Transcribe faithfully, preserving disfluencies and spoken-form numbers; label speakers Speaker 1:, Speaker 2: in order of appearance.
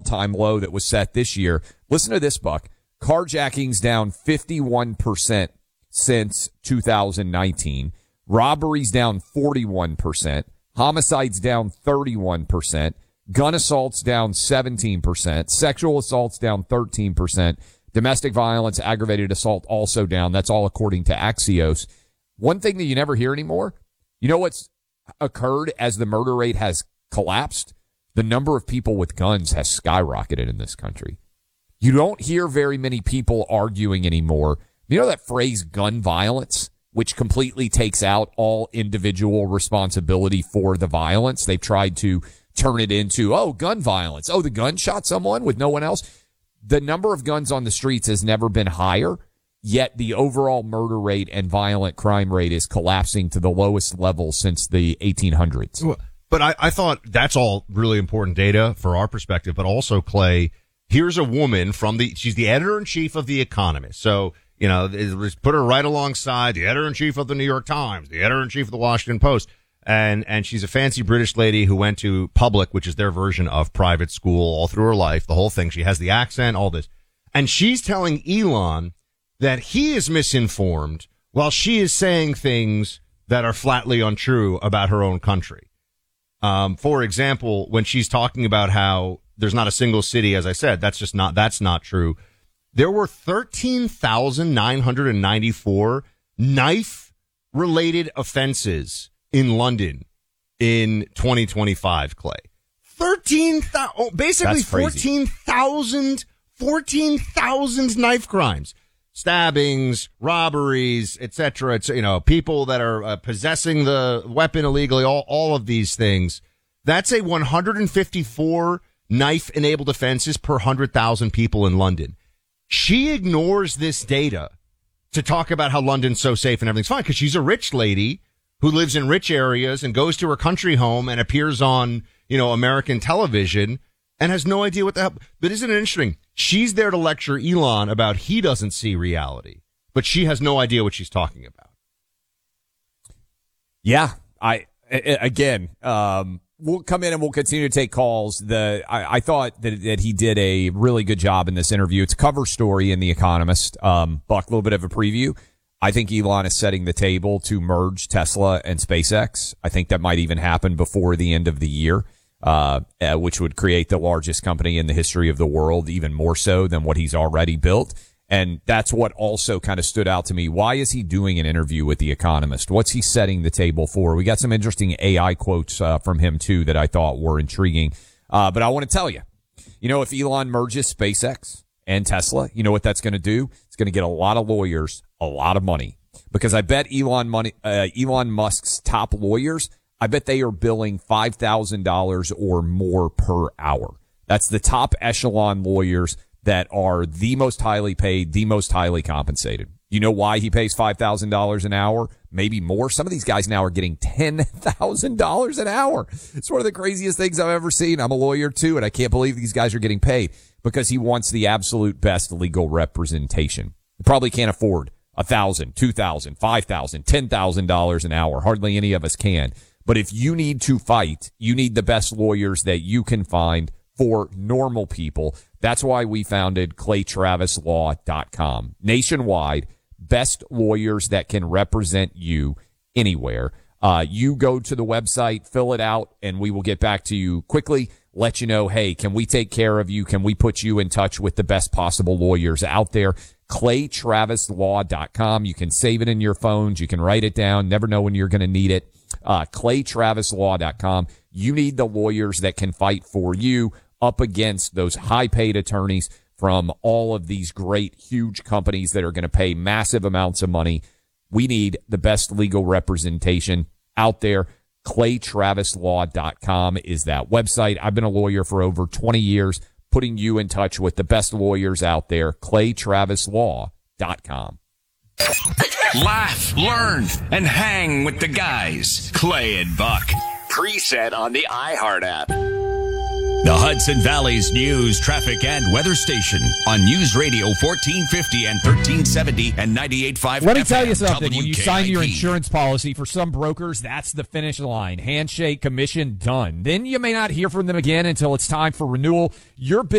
Speaker 1: all-time low that was set this year. Listen to this, Buck. Carjacking's down fifty-one percent since two thousand nineteen. Robberies down forty-one percent. Homicides down thirty-one percent. Gun assaults down seventeen percent. Sexual assaults down thirteen percent. Domestic violence, aggravated assault also down. That's all according to Axios. One thing that you never hear anymore, you know what's occurred as the murder rate has collapsed? The number of people with guns has skyrocketed in this country. You don't hear very many people arguing anymore. You know that phrase gun violence, which completely takes out all individual responsibility for the violence? They've tried to turn it into, oh, gun violence. Oh, the gun shot someone with no one else. The number of guns on the streets has never been higher, yet the overall murder rate and violent crime rate is collapsing to the lowest level since the eighteen hundreds.
Speaker 2: But I, I thought that's all really important data for our perspective, but also, Clay, here's a woman from the, she's the editor-in-chief of The Economist. So, you know, put her right alongside the editor-in-chief of the New York Times, the editor-in-chief of the Washington Post. And, and she's a fancy British lady who went to public, which is their version of private school all through her life, the whole thing. She has the accent, all this. And she's telling Elon that he is misinformed while she is saying things that are flatly untrue about her own country. Um, for example, when she's talking about how there's not a single city, as I said, that's just not, that's not true. There were thirteen thousand nine hundred ninety-four knife related offenses in London in twenty twenty-five, Clay. thirteen thousand, oh, basically fourteen thousand, fourteen thousand knife crimes, stabbings, robberies, et cetera. It's, you know, people that are uh, possessing the weapon illegally, all, all of these things. That's a one hundred fifty-four knife enabled offenses per one hundred thousand people in London. She ignores this data to talk about how London's so safe and everything's fine because she's a rich lady who lives in rich areas and goes to her country home and appears on, you know, American television and has no idea what the hell. But isn't it interesting? She's there to lecture Elon about he doesn't see reality, but she has no idea what she's talking about.
Speaker 1: Yeah, I, again, um, we'll come in and we'll continue to take calls. The, I, I thought that, that he did a really good job in this interview. It's a cover story in The Economist. Um, Buck, a little bit of a preview. I think Elon is setting the table to merge Tesla and SpaceX. I think that might even happen before the end of the year, uh, uh, which would create the largest company in the history of the world, even more so than what he's already built. And that's what also kind of stood out to me. Why is he doing an interview with The Economist? What's he setting the table for? We got some interesting A I quotes uh, from him, too, that I thought were intriguing. Uh, but I want to tell you, you know, if Elon merges SpaceX and Tesla, you know what that's going to do? It's going to get a lot of lawyers a lot of money, because I bet Elon money, uh, Elon Musk's top lawyers, I bet they are billing five thousand dollars or more per hour. That's the top echelon lawyers that are the most highly paid, the most highly compensated. You know why he pays five thousand dollars an hour? Maybe more. Some of these guys now are getting ten thousand dollars an hour. It's one of the craziest things I've ever seen. I'm a lawyer too, and I can't believe these guys are getting paid because he wants the absolute best legal representation. He probably can't afford a thousand, two thousand, five thousand, ten thousand dollars an hour. Hardly any of us can. But if you need to fight, you need the best lawyers that you can find for normal people. That's why we founded clay travis law dot com. Nationwide, best lawyers that can represent you anywhere. Uh, you go to the website, fill it out, and we will get back to you quickly. Let you know, hey, can we take care of you? Can we put you in touch with the best possible lawyers out there? clay travis law dot com. You can save it in your phones. You can write it down. Never know when you're going to need it. Uh, clay travis law dot com. You need the lawyers that can fight for you up against those high-paid attorneys from all of these great, huge companies that are going to pay massive amounts of money. We need the best legal representation out there. clay travis law dot com is that website. I've been a lawyer for over twenty years, putting you in touch with the best lawyers out there. clay travis law dot com.
Speaker 3: Laugh, learn, and hang with the guys. Clay and Buck. Preset on the iHeart app. The Hudson Valley's news, traffic, and weather station on News Radio fourteen fifty and thirteen seventy and ninety-eight point five.
Speaker 4: Let me tell you something.
Speaker 3: W K I P.
Speaker 4: When you sign your insurance policy, for some brokers, that's the finish line. Handshake, commission, done. Then you may not hear from them again until it's time for renewal. Your business